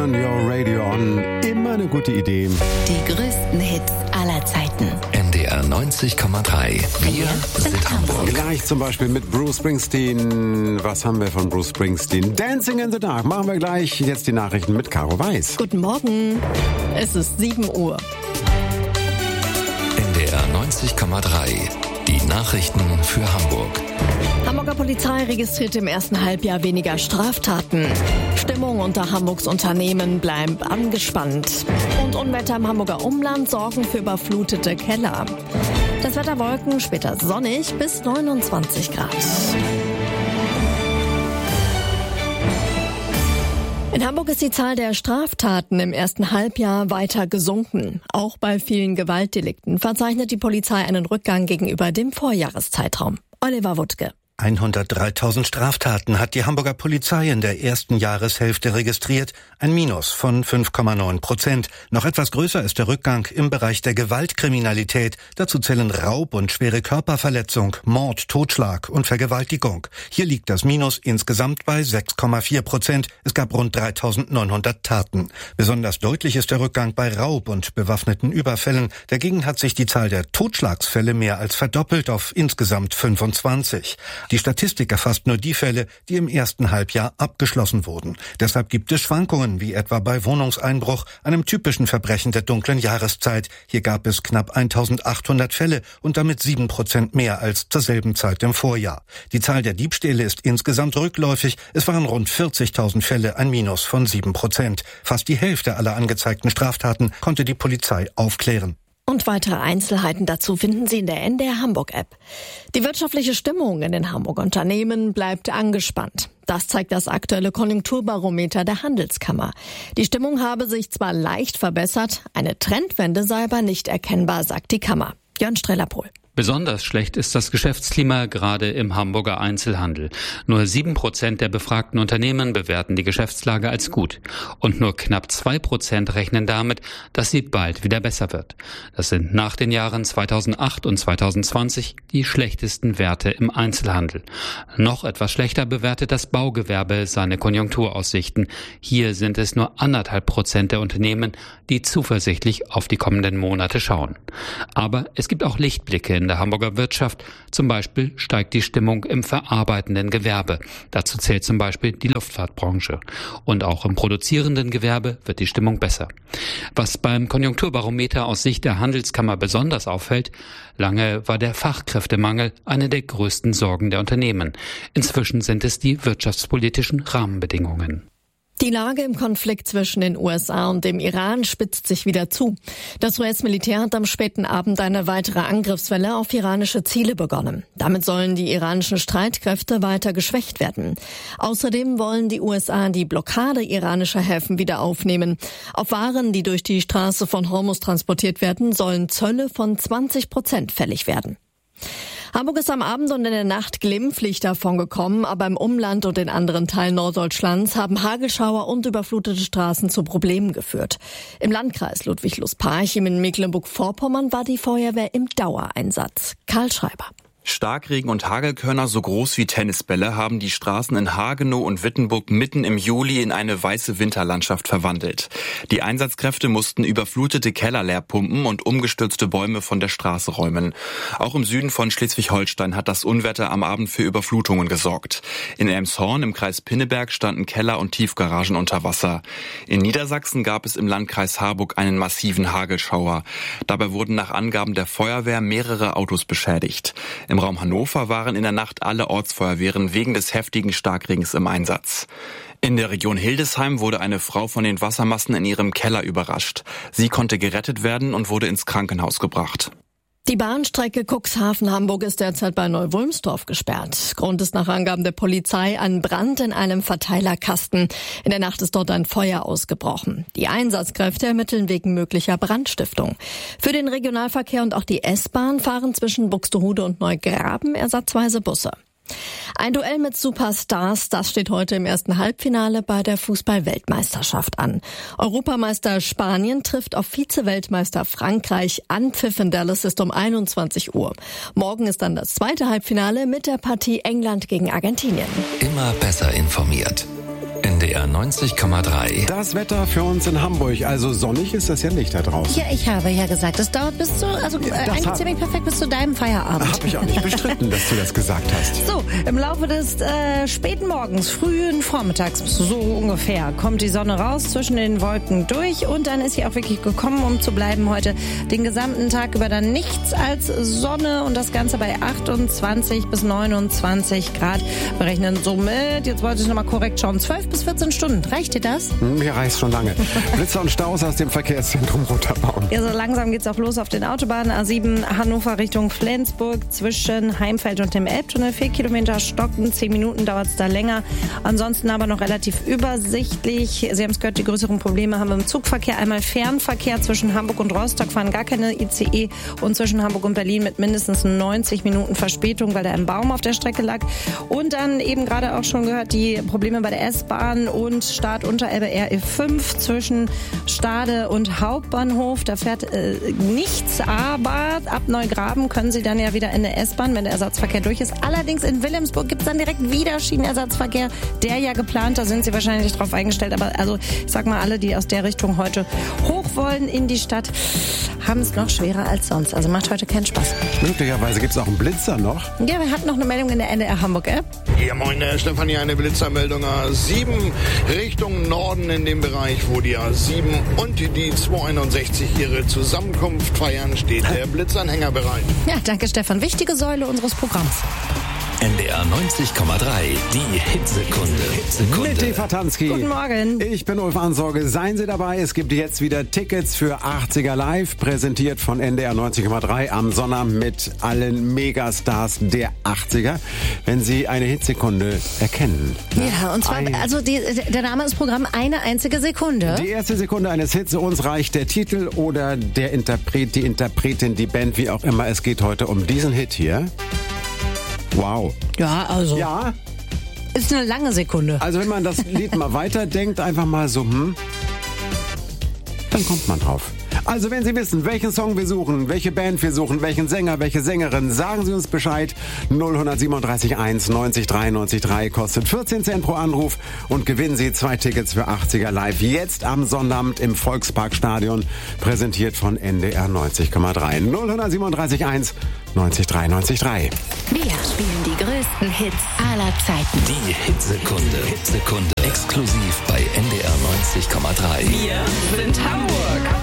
Turn Your Radio On. Immer eine gute Idee. Die größten Hits aller Zeiten. NDR 90,3. Wir sind Hamburg. Gleich zum Beispiel mit Bruce Springsteen. Was haben wir von Bruce Springsteen? Dancing in the Dark. Machen wir gleich. Jetzt die Nachrichten mit Caro Weiß. Guten Morgen. Es ist 7 Uhr. NDR 90,3. Die Nachrichten für Hamburg. Hamburger Polizei registriert im ersten Halbjahr weniger Straftaten. Stimmung unter Hamburgs Unternehmen bleibt angespannt. Und Unwetter im Hamburger Umland sorgen für überflutete Keller. Das Wetter Wolken, später sonnig bis 29 Grad. In Hamburg ist die Zahl der Straftaten im ersten Halbjahr weiter gesunken. Auch bei vielen Gewaltdelikten verzeichnet die Polizei einen Rückgang gegenüber dem Vorjahreszeitraum. Oliver Wuttke. 103.000 Straftaten hat die Hamburger Polizei in der ersten Jahreshälfte registriert, ein Minus von 5,9%. Noch etwas größer ist der Rückgang im Bereich der Gewaltkriminalität. Dazu zählen Raub und schwere Körperverletzung, Mord, Totschlag und Vergewaltigung. Hier liegt das Minus insgesamt bei 6,4%. Es gab rund 3.900 Taten. Besonders deutlich ist der Rückgang bei Raub und bewaffneten Überfällen. Dagegen hat sich die Zahl der Totschlagsfälle mehr als verdoppelt auf insgesamt 25. Die Statistik erfasst nur die Fälle, die im ersten Halbjahr abgeschlossen wurden. Deshalb gibt es Schwankungen, wie etwa bei Wohnungseinbruch, einem typischen Verbrechen der dunklen Jahreszeit. Hier gab es knapp 1.800 Fälle und damit 7% mehr als zur selben Zeit im Vorjahr. Die Zahl der Diebstähle ist insgesamt rückläufig. Es waren rund 40.000 Fälle, ein Minus von 7%. Fast die Hälfte aller angezeigten Straftaten konnte die Polizei aufklären. Und weitere Einzelheiten dazu finden Sie in der NDR Hamburg App. Die wirtschaftliche Stimmung in den Hamburger Unternehmen bleibt angespannt. Das zeigt das aktuelle Konjunkturbarometer der Handelskammer. Die Stimmung habe sich zwar leicht verbessert, eine Trendwende sei aber nicht erkennbar, sagt die Kammer. Jörn Streller-Pohl. Besonders schlecht ist das Geschäftsklima gerade im Hamburger Einzelhandel. Nur 7% der befragten Unternehmen bewerten die Geschäftslage als gut. Und nur knapp 2% rechnen damit, dass sie bald wieder besser wird. Das sind nach den Jahren 2008 und 2020 die schlechtesten Werte im Einzelhandel. Noch etwas schlechter bewertet das Baugewerbe seine Konjunkturaussichten. Hier sind es nur 1,5% der Unternehmen, die zuversichtlich auf die kommenden Monate schauen. Aber es gibt auch Lichtblicke in der Hamburger Wirtschaft. Zum Beispiel steigt die Stimmung im verarbeitenden Gewerbe. Dazu zählt zum Beispiel die Luftfahrtbranche. Und auch im produzierenden Gewerbe wird die Stimmung besser. Was beim Konjunkturbarometer aus Sicht der Handelskammer besonders auffällt: lange war der Fachkräftemangel eine der größten Sorgen der Unternehmen. Inzwischen sind es die wirtschaftspolitischen Rahmenbedingungen. Die Lage im Konflikt zwischen den USA und dem Iran spitzt sich wieder zu. Das US-Militär hat am späten Abend eine weitere Angriffswelle auf iranische Ziele begonnen. Damit sollen die iranischen Streitkräfte weiter geschwächt werden. Außerdem wollen die USA die Blockade iranischer Häfen wieder aufnehmen. Auf Waren, die durch die Straße von Hormuz transportiert werden, sollen Zölle von 20% fällig werden. Hamburg ist am Abend und in der Nacht glimpflich davon gekommen, aber im Umland und in anderen Teilen Norddeutschlands haben Hagelschauer und überflutete Straßen zu Problemen geführt. Im Landkreis Ludwig-Lust-Parchim in Mecklenburg-Vorpommern war die Feuerwehr im Dauereinsatz. Karl Schreiber. Starkregen und Hagelkörner so groß wie Tennisbälle haben die Straßen in Hagenow und Wittenburg mitten im Juli in eine weiße Winterlandschaft verwandelt. Die Einsatzkräfte mussten überflutete Keller leer pumpen und umgestürzte Bäume von der Straße räumen. Auch im Süden von Schleswig-Holstein hat das Unwetter am Abend für Überflutungen gesorgt. In Elmshorn im Kreis Pinneberg standen Keller und Tiefgaragen unter Wasser. In Niedersachsen gab es im Landkreis Harburg einen massiven Hagelschauer. Dabei wurden nach Angaben der Feuerwehr mehrere Autos beschädigt. Im Raum Hannover waren in der Nacht alle Ortsfeuerwehren wegen des heftigen Starkregens im Einsatz. In der Region Hildesheim wurde eine Frau von den Wassermassen in ihrem Keller überrascht. Sie konnte gerettet werden und wurde ins Krankenhaus gebracht. Die Bahnstrecke Cuxhaven-Hamburg ist derzeit bei Neu-Wulmstorf gesperrt. Grund ist nach Angaben der Polizei ein Brand in einem Verteilerkasten. In der Nacht ist dort ein Feuer ausgebrochen. Die Einsatzkräfte ermitteln wegen möglicher Brandstiftung. Für den Regionalverkehr und auch die S-Bahn fahren zwischen Buxtehude und Neugraben ersatzweise Busse. Ein Duell mit Superstars, das steht heute im ersten Halbfinale bei der Fußball-Weltmeisterschaft an. Europameister Spanien trifft auf Vize-Weltmeister Frankreich. Anpfiff in Dallas ist um 21 Uhr. Morgen ist dann das zweite Halbfinale mit der Partie England gegen Argentinien. Immer besser informiert. NDR 90,3. Das Wetter für uns in Hamburg, also sonnig ist das ja nicht da draußen. Ja, ich habe ja gesagt, es dauert eigentlich ziemlich perfekt bis zu deinem Feierabend. Habe ich auch nicht bestritten, dass du das gesagt hast. So, im Laufe des späten Morgens, frühen Vormittags, so ungefähr, kommt die Sonne raus, zwischen den Wolken durch und dann ist sie auch wirklich gekommen, um zu bleiben heute den gesamten Tag über dann nichts als Sonne und das Ganze bei 28 bis 29 Grad. Wir rechnen somit, jetzt wollte ich nochmal korrekt schauen, 12 bis 14 Stunden. Reicht dir das? Mir reicht schon lange. Blitzer und Staus aus dem Verkehrszentrum runterbauen. Ja, so langsam geht's auch los auf den Autobahnen. A7 Hannover Richtung Flensburg zwischen Heimfeld und dem Elbtunnel. 4 Kilometer stocken, 10 Minuten dauert's da länger. Ansonsten aber noch relativ übersichtlich. Sie haben es gehört, die größeren Probleme haben wir im Zugverkehr. Einmal Fernverkehr zwischen Hamburg und Rostock fahren gar keine ICE und zwischen Hamburg und Berlin mit mindestens 90 Minuten Verspätung, weil da ein Baum auf der Strecke lag. Und dann eben gerade auch schon gehört, die Probleme bei der S-Bahn und Start unter Elbe RE5 zwischen Stade und Hauptbahnhof. Da fährt nichts, aber ab Neugraben können Sie dann ja wieder in der S-Bahn, wenn der Ersatzverkehr durch ist. Allerdings in Wilhelmsburg gibt es dann direkt wieder Schienenersatzverkehr, der ja geplant, da sind Sie wahrscheinlich drauf eingestellt. Aber also ich sag mal, alle, die aus der Richtung heute hoch wollen in die Stadt, haben es noch schwerer als sonst. Also macht heute keinen Spaß. Möglicherweise gibt es auch einen Blitzer noch. Ja, wir hatten noch eine Meldung in der NDR Hamburg-App. Ja, moin, Stefanie, eine Blitzermeldung A7 Richtung Norden in dem Bereich, wo die A7 und die 261 ihre Zusammenkunft feiern, steht der Blitzanhänger bereit. Ja, danke Stefan. Wichtige Säule unseres Programms. NDR 90,3, die Hitsekunde. Mit Eva Tanski. Guten Morgen. Ich bin Ulf Ansorge. Seien Sie dabei. Es gibt jetzt wieder Tickets für 80er Live, präsentiert von NDR 90,3 am Sonnabend mit allen Megastars der 80er, wenn Sie eine Hitsekunde erkennen. Ja, und zwar, der Name des Programms Eine einzige Sekunde. Die erste Sekunde eines Hits, uns reicht der Titel oder der Interpret, die Interpretin, die Band, wie auch immer. Es geht heute um diesen Hit hier. Wow. Ja, also. Ja. Ist eine lange Sekunde. Also wenn man das Lied mal weiterdenkt, einfach mal so, dann kommt man drauf. Also wenn Sie wissen, welchen Song wir suchen, welche Band wir suchen, welchen Sänger, welche Sängerin, sagen Sie uns Bescheid. 037 1 90 3 90 3 kostet 14 Cent pro Anruf und gewinnen Sie 2 Tickets für 80er Live. Jetzt am Sonnabend im Volksparkstadion, präsentiert von NDR 90,3. 037 1 90 3 90 3. Wir spielen die größten Hits aller Zeiten. Die Hitsekunde. Exklusiv bei NDR 90,3. Wir sind Hamburg.